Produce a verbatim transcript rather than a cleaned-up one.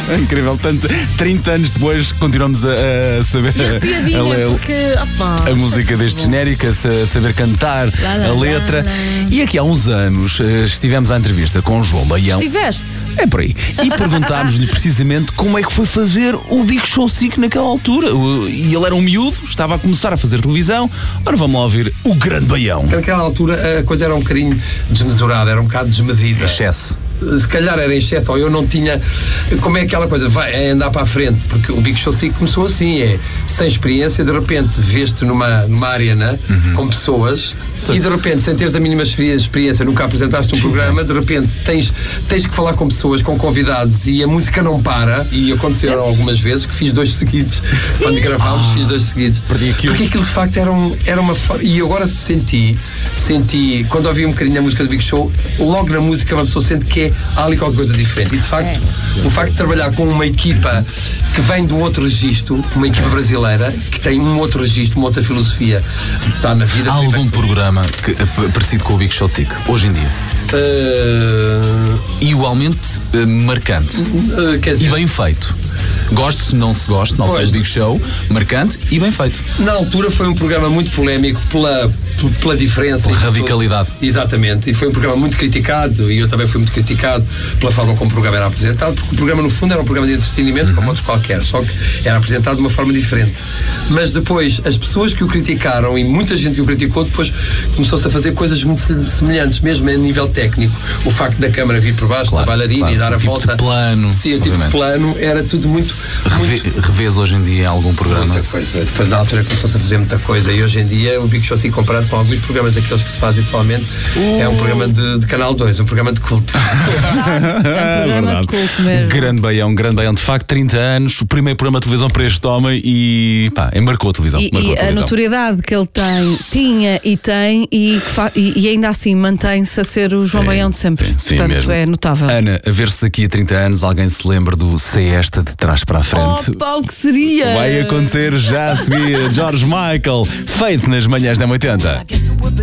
Incrível, tanto, trinta anos depois continuamos a, a saber E arrepiadinha, a, a, porque, opa, a música deste genérico, a sa- saber cantar, Lá, lá, a letra. lá, lá. E aqui há uns anos eh, estivemos à entrevista com o João Baião. estiveste? É por aí. E perguntámos-lhe precisamente como é que foi fazer o Big Show Sick naquela altura. O- E ele era um miúdo, estava a começar a fazer televisão. Ora, vamos lá ouvir o grande Baião. Naquela altura a coisa era um bocadinho desmesurada, era um bocado desmedida. Excesso. Se calhar era em excesso, ou eu não tinha. Como é aquela coisa? Vai é andar para a frente, porque o Big Show Sick começou assim: é sem experiência, de repente vês-te numa, numa arena uhum. com pessoas e de repente, sem teres a mínima experiência, nunca apresentaste um Sim. programa, de repente tens, tens que falar com pessoas, com convidados e a música não para. E aconteceram algumas vezes que fiz dois seguidos. Quando gravámos, ah, fiz dois seguidos. Porque aquilo de facto era, um, era uma forma. E agora senti, senti, quando ouvi um bocadinho a música do Big Show, logo na música uma pessoa sente que é há ali qualquer coisa diferente. E de facto, é. o facto de trabalhar com uma equipa que vem de um outro registro, uma equipa brasileira, que tem um outro registro, uma outra filosofia de estar na vida. Há algum programa que, parecido com o Big Show Sick, hoje em dia? Uh... Igualmente uh, marcante uh, quer dizer... e bem feito. Goste, não se goste, na altura do Big Show, marcante e bem feito. Na altura foi um programa muito polémico pela, pela diferença. Pela radicalidade. Todo. Exatamente. E foi um programa muito criticado, e eu também fui muito criticado pela forma como o programa era apresentado, porque o programa, no fundo, era um programa de entretenimento, uhum. como outros qualquer, só que era apresentado de uma forma diferente. Mas depois, as pessoas que o criticaram, e muita gente que o criticou, depois começou-se a fazer coisas muito semelhantes, mesmo a nível técnico. O facto da câmara vir por baixo, claro, da bailarina claro, e dar a tipo volta. De plano. Sim, o tipo de plano, era tudo muito. Revê, muito... Revês hoje em dia algum programa? Muita coisa. Depois, na altura, começou-se a fazer muita coisa. E hoje em dia, o Big Show, assim, comparado com alguns programas daqueles que se fazem atualmente, uh. é um programa de, de Canal dois, um programa de culto. É um programa de culto mesmo. Grande Baião, grande Baião, de facto, trinta anos, o primeiro programa de televisão para este homem e pá, marcou a televisão. E, marcou e a, televisão. a notoriedade que ele tem, tinha e tem, e, que fa- e, e ainda assim mantém-se a ser o João sim, Baião de sempre. Sim, sim, Portanto, mesmo. é notável. Ana, a ver se daqui a trinta anos alguém se lembra do Se Esta de trás para a frente. Oh, pá, o que seria? Vai acontecer já a seguir. George Michael, feito nas manhãs da oitenta.